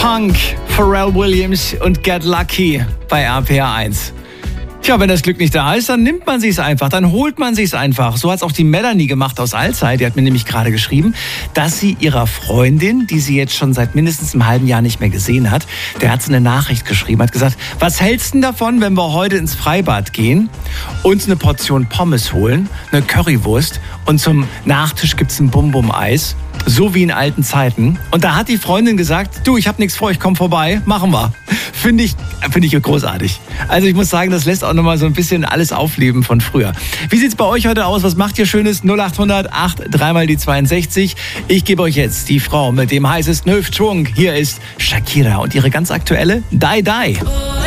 Punk, Pharrell Williams und Get Lucky bei RPR 1. Tja, wenn das Glück nicht da ist, dann nimmt man sich's einfach, dann holt man sich's einfach. So hat's auch die Melanie gemacht aus Alzey. Die hat mir nämlich gerade geschrieben, dass sie ihrer Freundin, die sie jetzt schon seit mindestens einem halben Jahr nicht mehr gesehen hat, der hat sie eine Nachricht geschrieben, hat gesagt, was hältst du denn davon, wenn wir heute ins Freibad gehen, uns eine Portion Pommes holen, eine Currywurst und zum Nachtisch gibt's ein Bum-Bum-Eis, so wie in alten Zeiten. Und da hat die Freundin gesagt, du, ich hab nichts vor, ich komm vorbei, machen wir. Finde ich großartig. Also ich muss sagen, das lässt auch nochmal so ein bisschen alles aufleben von früher. Wie sieht's bei euch heute aus? Was macht ihr Schönes? 0800 8 3 die 62. Ich gebe euch jetzt die Frau mit dem heißesten Hüftschwung. Hier ist Shakira und ihre ganz aktuelle Die Die.